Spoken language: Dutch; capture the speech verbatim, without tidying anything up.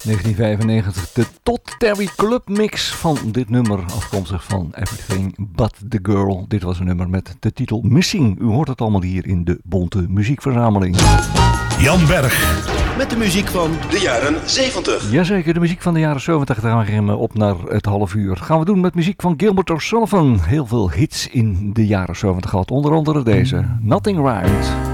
negentien vijfennegentig, de Todd Terry Club mix van dit nummer, afkomstig van Everything But The Girl. Dit was een nummer met de titel Missing. U hoort het allemaal hier in de Bonte Muziekverzameling. Jan Berg. Met de muziek van de jaren zeventig. Jazeker, de muziek van de jaren zeventig. Daar gaan we op naar het half uur. Gaan we doen met muziek van Gilbert O'Sullivan. Heel veel hits in de jaren zeventig gehad. Onder andere deze, Nothing Right.